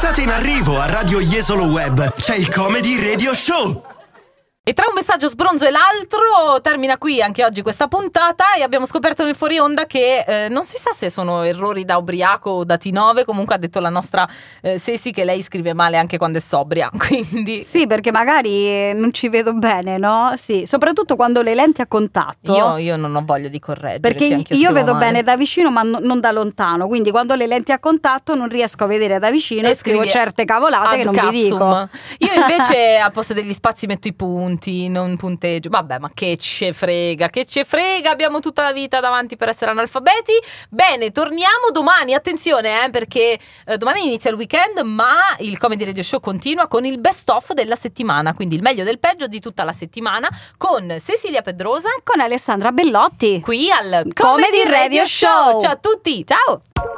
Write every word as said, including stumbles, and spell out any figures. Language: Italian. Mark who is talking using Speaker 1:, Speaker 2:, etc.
Speaker 1: Puntate in arrivo a Radio Jesolo Web. C'è il Comedy Radio Show.
Speaker 2: E tra un messaggio sbronzo e l'altro termina qui anche oggi questa puntata, e abbiamo scoperto nel fuori onda che eh, non si sa se sono errori da ubriaco o da T nove. Comunque ha detto la nostra eh, Ceci che lei scrive male anche quando è sobria, quindi
Speaker 3: sì, perché magari non ci vedo bene, no? Sì, soprattutto quando le lenti a contatto.
Speaker 2: Io, io non ho voglia di correggere,
Speaker 3: perché
Speaker 2: sì,
Speaker 3: io, io vedo
Speaker 2: male.
Speaker 3: bene da vicino ma no, non da lontano, quindi quando le lenti a contatto non riesco a vedere da vicino e, e scrivo certe cavolate che non
Speaker 2: cazzum.
Speaker 3: vi dico.
Speaker 2: Io invece al posto degli spazi metto i punti, non punteggio. Vabbè, ma che ce frega, che ce frega, abbiamo tutta la vita davanti per essere analfabeti. Bene, torniamo domani, attenzione eh, perché eh, domani inizia il weekend, ma il Comedy Radio Show continua con il best of della settimana, quindi il meglio del peggio di tutta la settimana, con Cecilia Pedrosa,
Speaker 3: con Alessandra Bellotti,
Speaker 2: qui al
Speaker 3: Comedy Radio Show.
Speaker 2: Ciao a tutti,
Speaker 3: ciao.